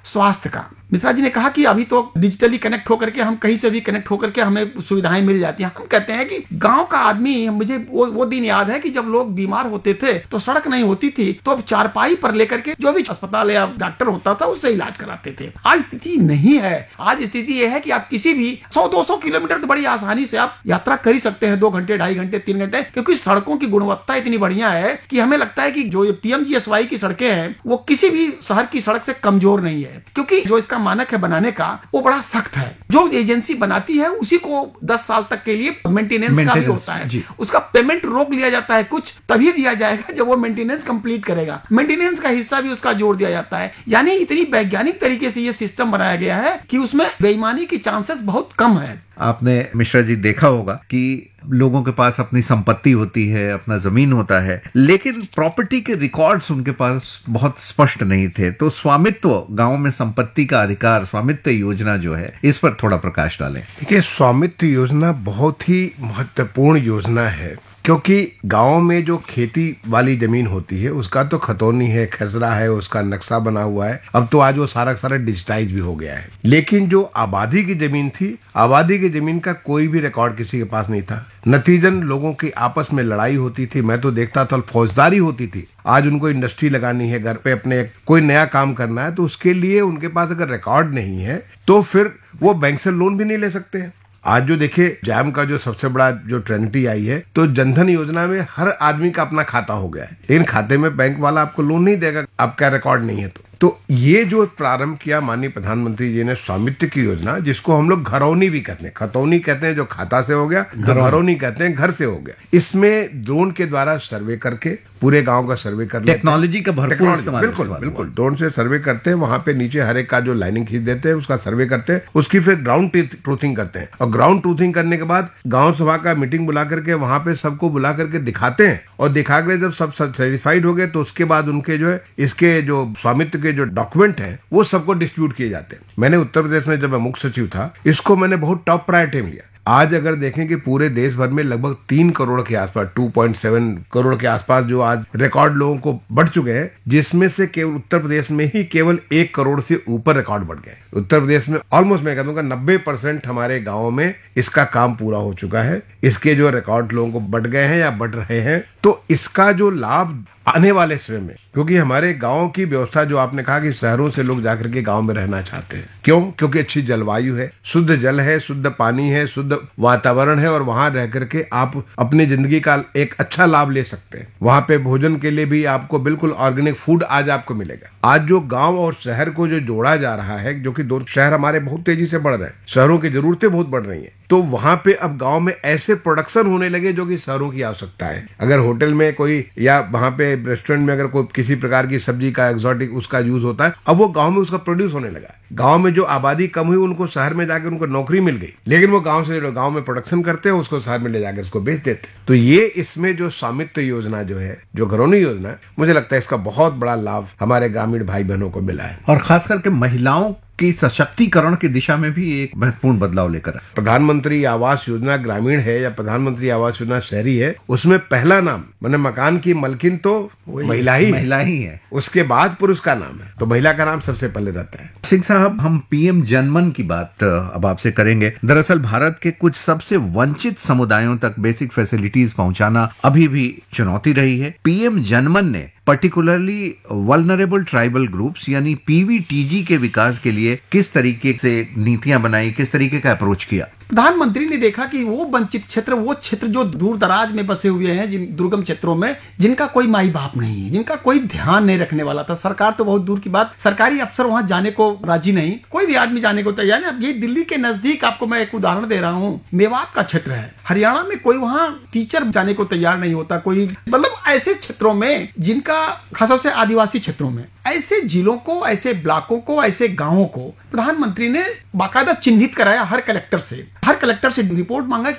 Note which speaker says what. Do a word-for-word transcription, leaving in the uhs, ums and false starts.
Speaker 1: स्वास्थ्य का। मिश्रा जी ने कहा कि अभी तो डिजिटली कनेक्ट होकर के हम कहीं से भी कनेक्ट होकर के हमें सुविधाएं मिल जाती हैं। हम कहते हैं कि गांव का आदमी, मुझे वो वो दिन याद है कि जब लोग बीमार होते थे तो सड़क नहीं होती थी, तो अब चारपाई पर लेकर के जो भी अस्पताल या डॉक्टर होता था उससे इलाज कराते थे। आज स्थिति नहीं है। आज स्थिति यह है कि आप किसी भी सौ दो सौ किलोमीटर तो बड़ी आसानी से आप यात्रा कर ही सकते हैं, दो घंटे ढाई घंटे तीन घंटे, क्योंकि सड़कों की गुणवत्ता इतनी बढ़िया है कि हमें लगता है कि जो ये पीएमजीएसवाई की सड़कें हैं वो किसी भी शहर की सड़क से कमजोर नहीं है, क्योंकि जो इसका मानक है बनाने का वो बड़ा सख्त है। जो एजेंसी बनाती है उसी को दस साल तक के लिए मेंटेनेंस का भी होता है, उसका पेमेंट रोक लिया जाता है, कुछ तभी दिया जाएगा जब वो मेंटेनेंस कंप्लीट करेगा, मेंटेनेंस का हिस्सा भी उसका जोड़ दिया जाता है। यानी इतनी वैज्ञानिक तरीके से ये सिस्टम बनाया गया है कि उसमें बेईमानी की चांसेस बहुत कम है।
Speaker 2: आपने मिश्रा जी देखा होगा कि लोगों के पास अपनी संपत्ति होती है, अपना जमीन होता है, लेकिन प्रॉपर्टी के रिकॉर्ड्स उनके पास बहुत स्पष्ट नहीं थे। तो स्वामित्व, गांव में संपत्ति का अधिकार, स्वामित्व योजना जो है, इस पर थोड़ा प्रकाश डालें।
Speaker 3: देखिए, स्वामित्व योजना बहुत ही महत्वपूर्ण योजना है, क्योंकि गांव में जो खेती वाली जमीन होती है उसका तो खतौनी है, खसरा है, उसका नक्शा बना हुआ है। अब तो आज वो सारा सारा डिजिटाइज भी हो गया है, लेकिन जो आबादी की जमीन थी, आबादी की जमीन का कोई भी रिकॉर्ड किसी के पास नहीं था। नतीजन लोगों की आपस में लड़ाई होती थी, मैं तो देखता था फौजदारी होती थी। आज उनको इंडस्ट्री लगानी है, घर पे अपने कोई नया काम करना है, तो उसके लिए उनके पास अगर रिकॉर्ड नहीं है तो फिर वो बैंक से लोन भी नहीं ले सकते हैं। आज जो देखिए जैम का जो सबसे बड़ा जो ट्रेंडिटी आई है, तो जनधन योजना में हर आदमी का अपना खाता हो गया है, लेकिन खाते में बैंक वाला आपको लोन नहीं देगा, आपका रिकॉर्ड नहीं है। तो तो ये जो प्रारंभ किया माननीय प्रधानमंत्री जी ने स्वामित्व की योजना, जिसको हम लोग घरौनी भी कहते हैं, खतौनी कहते हैं जो खाता से हो गया, घरौनी कहते हैं घर से हो गया। इसमें ड्रोन के द्वारा सर्वे करके पूरे गांव का सर्वे कर लेते हैं।
Speaker 2: टेक्नोलॉजी का भरपूर इस्तेमाल।
Speaker 3: बिल्कुल बिल्कुल ड्रोन से सर्वे करते हैं, वहां पे नीचे हर एक का जो लाइनिंग खींच देते हैं, उसका सर्वे करते हैं, उसकी फिर ग्राउंड ट्रूथिंग करते हैं, और ग्राउंड ट्रूथिंग करने के बाद गांव सभा का मीटिंग बुला करके वहां पे सबको बुला करके दिखाते हैं, और दिखा कर जब सब सेटिस्फाइड हो गए तो उसके बाद उनके जो है इसके जो स्वामित्व के जो डॉक्यूमेंट है वो सबको डिस्ट्रीब्यूट किए जाते हैं। मैंने उत्तर प्रदेश में जब मैं मुख्य सचिव था, इसको मैंने बहुत टॉप प्रायोरिटी में लिया। आज अगर देखें कि पूरे देश भर में लगभग तीन करोड़ के आसपास, दो पॉइंट सात करोड़ के आसपास जो आज रिकॉर्ड लोगों को बढ़ चुके हैं, जिसमें से केवल उत्तर प्रदेश में ही केवल एक करोड़ से ऊपर रिकॉर्ड बढ़ गए। उत्तर प्रदेश में ऑलमोस्ट मैं कहता हूँ नब्बे परसेंट हमारे गाँव में इसका काम पूरा हो चुका है। इसके जो रिकॉर्ड लोगों को बढ़ गए हैं या बढ़ रहे हैं, तो इसका जो लाभ आने वाले समय में, क्योंकि हमारे गांव की व्यवस्था जो आपने कहा कि शहरों से लोग जाकर के गांव में रहना चाहते हैं, क्यों? क्योंकि अच्छी जलवायु है, शुद्ध जल है, शुद्ध पानी है, शुद्ध वातावरण है, और वहां रह करके आप अपनी जिंदगी का एक अच्छा लाभ ले सकते हैं। वहां पे भोजन के लिए भी आपको बिल्कुल ऑर्गेनिक फूड आज आपको मिलेगा। आज जो गांव और शहर को जो जोड़ा जा रहा है, जो कि दो शहर हमारे बहुत तेजी से बढ़ रहे हैं, शहरों की जरूरतें बहुत बढ़ रही है, तो वहां पे अब गांव में ऐसे प्रोडक्शन होने लगे जो कि शहरों की आवश्यकता है। अगर होटल में कोई या वहां पे रेस्टोरेंट में अगर कोई किसी प्रकार की सब्जी का एक्सोटिक उसका यूज होता है, अब वो गांव में उसका प्रोड्यूस होने लगा। गांव में जो आबादी कम हुई उनको शहर में जाकर उनको नौकरी मिल गई, लेकिन वो गांव से गांव में प्रोडक्शन करते हैं, उसको शहर में ले जाकर उसको बेच देते हैं। तो ये इसमें जो स्वामित्व योजना जो है, जो घरौनी योजना है, मुझे लगता है इसका बहुत बड़ा लाभ हमारे ग्रामीण भाई बहनों को मिला है,
Speaker 2: और खास करके महिलाओं की सशक्तिकरण की दिशा में भी एक महत्वपूर्ण बदलाव लेकर आए।
Speaker 3: प्रधानमंत्री आवास योजना ग्रामीण है या प्रधानमंत्री आवास योजना शहरी है, उसमें पहला नाम मैंने मकान की मालकिन तो महिला ही
Speaker 2: महिला ही है,
Speaker 3: उसके बाद पुरुष का नाम है, तो महिला का नाम सबसे पहले रहता है।
Speaker 2: सिंह साहब, हम पीएम जनमन की बात अब आपसे करेंगे। दरअसल भारत के कुछ सबसे वंचित समुदायों तक बेसिक फैसिलिटीज पहुंचाना अभी भी चुनौती रही है। पीएम जनमन ने पर्टिकुलरली वल्नरेबल ट्राइबल ग्रुप्स यानी पीवीटीजी के विकास के लिए किस तरीके से नीतियां बनाई, किस तरीके का अप्रोच किया?
Speaker 1: प्रधानमंत्री ने देखा कि वो वंचित क्षेत्र, वो क्षेत्र जो दूर दराज में बसे हुए हैं, जिन दुर्गम क्षेत्रों में, जिनका कोई माई बाप नहीं है, जिनका कोई ध्यान नहीं रखने वाला था। सरकार तो बहुत दूर की बात, सरकारी अफसर वहां जाने को राजी नहीं, कोई भी आदमी जाने को तैयार नहीं। अब ये दिल्ली के नजदीक, आपको मैं एक उदाहरण दे रहा हूँ, मेवात का क्षेत्र है, हरियाणा में कोई वहां टीचर जाने को तैयार नहीं होता, कोई मतलब ऐसे क्षेत्रों में जिनका खासतौर से आदिवासी क्षेत्रों में, ऐसे जिलों को, ऐसे ब्लॉकों को, ऐसे गांवों को प्रधानमंत्री ने बाकायदा चिन्हित कराया हर कलेक्टर से। हर कलेक्टर से रिपोर्ट मांगा